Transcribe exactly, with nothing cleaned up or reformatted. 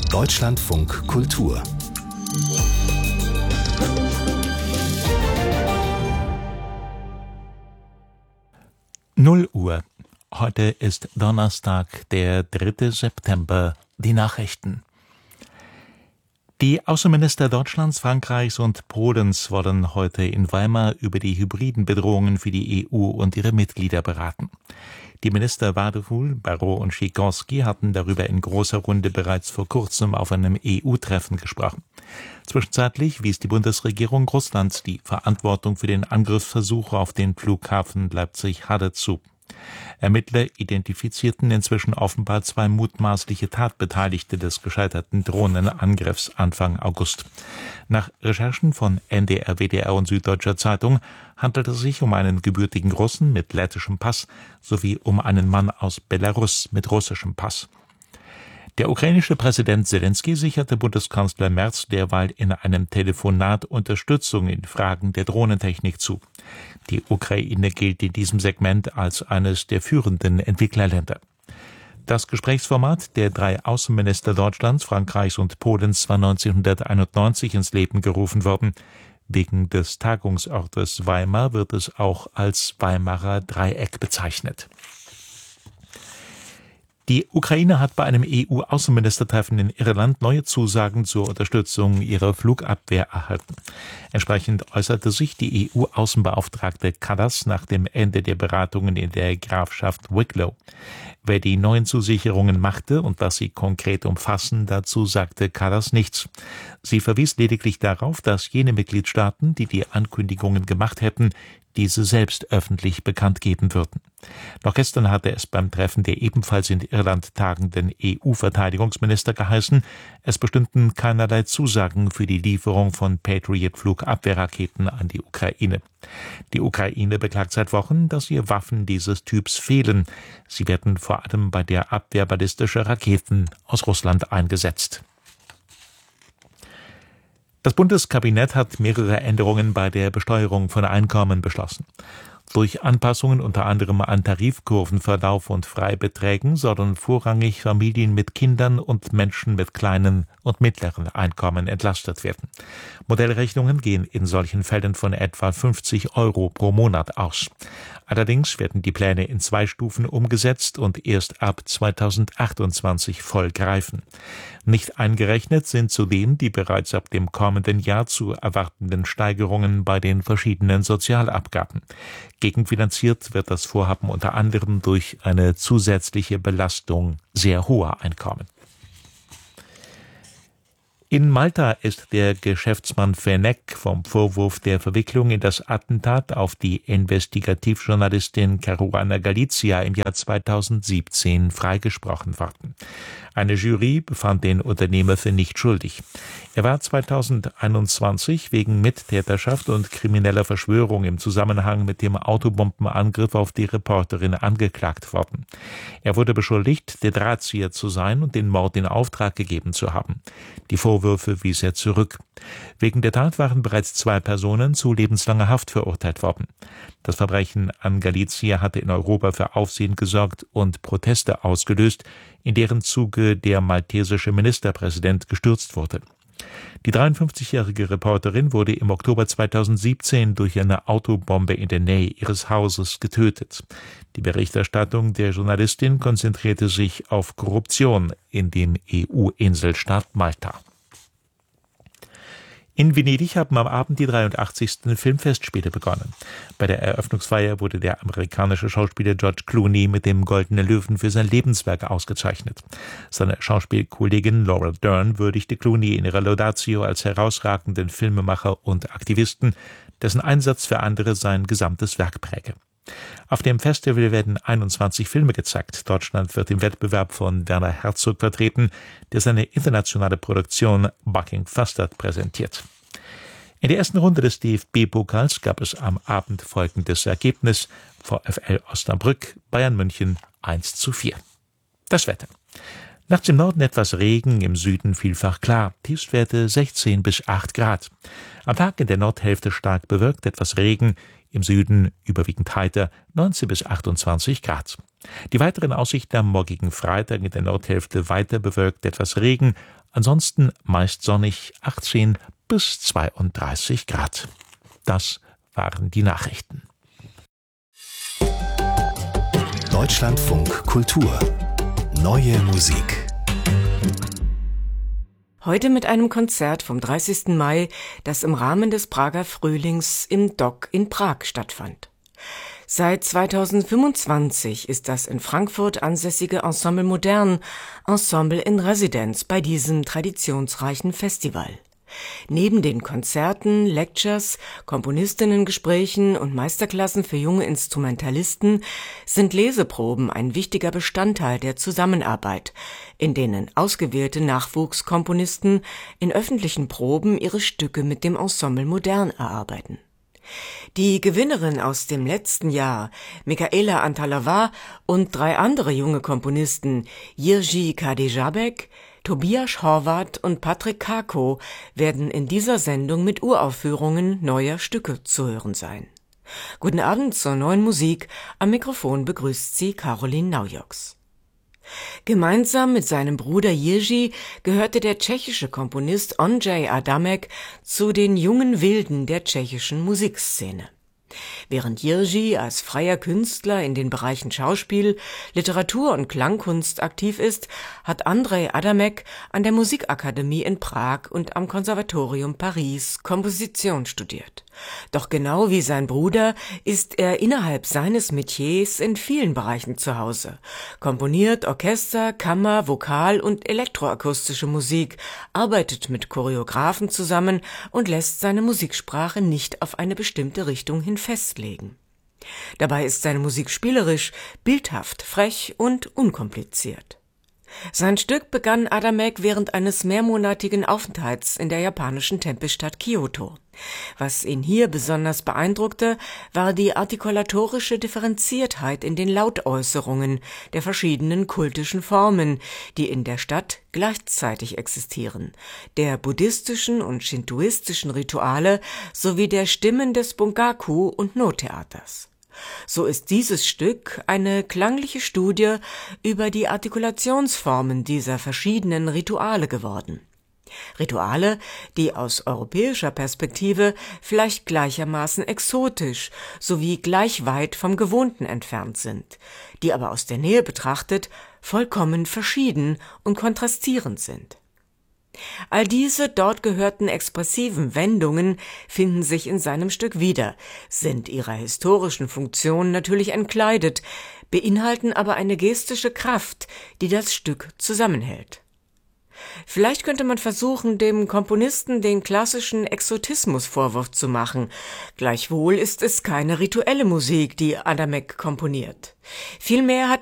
Deutschlandfunk Kultur. null Uhr. Heute ist Donnerstag, der dritte September. Die Nachrichten. Die Außenminister Deutschlands, Frankreichs und Polens wollen heute in Weimar über die hybriden Bedrohungen für die E U und ihre Mitglieder beraten. Die Minister Wadefuhl, Barrot und Sikorski hatten darüber in großer Runde bereits vor kurzem auf einem E U-Treffen gesprochen. Zwischenzeitlich wies die Bundesregierung Russland die Verantwortung für den Angriffsversuch auf den Flughafen Leipzig-Halle zu. Ermittler identifizierten inzwischen offenbar zwei mutmaßliche Tatbeteiligte des gescheiterten Drohnenangriffs Anfang August. Nach Recherchen von N D R, W D R und Süddeutscher Zeitung handelt es sich um einen gebürtigen Russen mit lettischem Pass sowie um einen Mann aus Belarus mit russischem Pass. Der ukrainische Präsident Zelensky sicherte Bundeskanzler Merz derweil in einem Telefonat Unterstützung in Fragen der Drohnentechnik zu. Die Ukraine gilt in diesem Segment als eines der führenden Entwicklerländer. Das Gesprächsformat der drei Außenminister Deutschlands, Frankreichs und Polens war neunzehnhunderteinundneunzig ins Leben gerufen worden. Wegen des Tagungsortes Weimar wird es auch als Weimarer Dreieck bezeichnet. Die Ukraine hat bei einem E U-Außenministertreffen in Irland neue Zusagen zur Unterstützung ihrer Flugabwehr erhalten. Entsprechend äußerte sich die E U-Außenbeauftragte Kallas nach dem Ende der Beratungen in der Grafschaft Wicklow. Wer die neuen Zusicherungen machte und was sie konkret umfassen, dazu sagte Kallas nichts. Sie verwies lediglich darauf, dass jene Mitgliedstaaten, die die Ankündigungen gemacht hätten, diese selbst öffentlich bekannt geben würden. Noch gestern hatte es beim Treffen der ebenfalls in Irland tagenden E U-Verteidigungsminister geheißen, es bestünden keinerlei Zusagen für die Lieferung von Patriot-Flugabwehrraketen an die Ukraine. Die Ukraine beklagt seit Wochen, dass ihr Waffen dieses Typs fehlen. Sie werden vor allem bei der Abwehr ballistischer Raketen aus Russland eingesetzt. Das Bundeskabinett hat mehrere Änderungen bei der Besteuerung von Einkommen beschlossen. Durch Anpassungen unter anderem an Tarifkurvenverlauf und Freibeträgen sollen vorrangig Familien mit Kindern und Menschen mit kleinen und mittleren Einkommen entlastet werden. Modellrechnungen gehen in solchen Fällen von etwa fünfzig Euro pro Monat aus. Allerdings werden die Pläne in zwei Stufen umgesetzt und erst ab zweitausendachtundzwanzig voll greifen. Nicht eingerechnet sind zudem die bereits ab dem kommenden Jahr zu erwartenden Steigerungen bei den verschiedenen Sozialabgaben. Gegenfinanziert wird das Vorhaben unter anderem durch eine zusätzliche Belastung sehr hoher Einkommen. In Malta ist der Geschäftsmann Fenech vom Vorwurf der Verwicklung in das Attentat auf die Investigativjournalistin Caruana Galizia im Jahr zweitausendsiebzehn freigesprochen worden. Eine Jury befand den Unternehmer für nicht schuldig. Er war zweitausendeinundzwanzig wegen Mittäterschaft und krimineller Verschwörung im Zusammenhang mit dem Autobombenangriff auf die Reporterin angeklagt worden. Er wurde beschuldigt, der Drahtzieher zu sein und den Mord in Auftrag gegeben zu haben. Die Vorwürfe wies er zurück. Wegen der Tat waren bereits zwei Personen zu lebenslanger Haft verurteilt worden. Das Verbrechen an Galizia hatte in Europa für Aufsehen gesorgt und Proteste ausgelöst, in deren Zuge der maltesische Ministerpräsident gestürzt wurde. Die dreiundfünfzigjährige Reporterin wurde im Oktober zweitausendsiebzehn durch eine Autobombe in der Nähe ihres Hauses getötet. Die Berichterstattung der Journalistin konzentrierte sich auf Korruption in dem E U-Inselstaat Malta. In Venedig haben am Abend die dreiundachtzigsten Filmfestspiele begonnen. Bei der Eröffnungsfeier wurde der amerikanische Schauspieler George Clooney mit dem Goldenen Löwen für sein Lebenswerk ausgezeichnet. Seine Schauspielkollegin Laura Dern würdigte Clooney in ihrer Laudatio als herausragenden Filmemacher und Aktivisten, dessen Einsatz für andere sein gesamtes Werk präge. Auf dem Festival werden einundzwanzig Filme gezeigt. Deutschland wird im Wettbewerb von Werner Herzog vertreten, der seine internationale Produktion Bucking Fastard präsentiert. In der ersten Runde des D F B-Pokals gab es am Abend folgendes Ergebnis: VfL Osnabrück, Bayern München eins zu vier. Das Wetter. Nachts im Norden etwas Regen, im Süden vielfach klar, Tiefstwerte sechzehn bis acht Grad. Am Tag in der Nordhälfte stark bewölkt, etwas Regen, im Süden überwiegend heiter, neunzehn bis achtundzwanzig Grad. Die weiteren Aussichten am morgigen Freitag in der Nordhälfte weiter bewölkt, etwas Regen, Ansonsten meist sonnig, achtzehn bis zweiunddreißig Grad. Das waren die Nachrichten. Deutschlandfunk Kultur. Neue Musik. Heute mit einem Konzert vom dreißigsten Mai, das im Rahmen des Prager Frühlings im D O C in Prag stattfand. Seit zweitausendfünfundzwanzig ist das in Frankfurt ansässige Ensemble Modern Ensemble in Residenz bei diesem traditionsreichen Festival. Neben den Konzerten, Lectures, Komponistinnengesprächen und Meisterklassen für junge Instrumentalisten sind Leseproben ein wichtiger Bestandteil der Zusammenarbeit, in denen ausgewählte Nachwuchskomponisten in öffentlichen Proben ihre Stücke mit dem Ensemble Modern erarbeiten. Die Gewinnerin aus dem letzten Jahr, Michaela Antalova, und drei andere junge Komponisten, Jiří Kadejabek, Tobias Horvath und Patrik Kako, werden in dieser Sendung mit Uraufführungen neuer Stücke zu hören sein. Guten Abend zur neuen Musik. Am Mikrofon begrüßt sie Caroline Naujoks. Gemeinsam mit seinem Bruder Jiří gehörte der tschechische Komponist Ondřej Adamek zu den jungen Wilden der tschechischen Musikszene. Während Jiří als freier Künstler in den Bereichen Schauspiel, Literatur und Klangkunst aktiv ist, hat Ondřej Adamek an der Musikakademie in Prag und am Konservatorium Paris Komposition studiert. Doch genau wie sein Bruder ist er innerhalb seines Metiers in vielen Bereichen zu Hause. Komponiert Orchester-, Kammer-, Vokal- und elektroakustische Musik, arbeitet mit Choreografen zusammen und lässt seine Musiksprache nicht auf eine bestimmte Richtung hin festlegen. Dabei ist seine Musik spielerisch, bildhaft, frech und unkompliziert. Sein Stück begann Adamek während eines mehrmonatigen Aufenthalts in der japanischen Tempelstadt Kyoto. Was ihn hier besonders beeindruckte, war die artikulatorische Differenziertheit in den Lautäußerungen der verschiedenen kultischen Formen, die in der Stadt gleichzeitig existieren, der buddhistischen und shintoistischen Rituale sowie der Stimmen des Bungaku und No-Theaters. So ist dieses Stück eine klangliche Studie über die Artikulationsformen dieser verschiedenen Rituale geworden. Rituale, die aus europäischer Perspektive vielleicht gleichermaßen exotisch sowie gleich weit vom Gewohnten entfernt sind, die aber aus der Nähe betrachtet vollkommen verschieden und kontrastierend sind. All diese dort gehörten expressiven Wendungen finden sich in seinem Stück wieder, sind ihrer historischen Funktion natürlich entkleidet, beinhalten aber eine gestische Kraft, die das Stück zusammenhält. Vielleicht könnte man versuchen, dem Komponisten den klassischen Exotismus Vorwurf zu machen. Gleichwohl ist es keine rituelle Musik, die Adamek komponiert. Vielmehr hat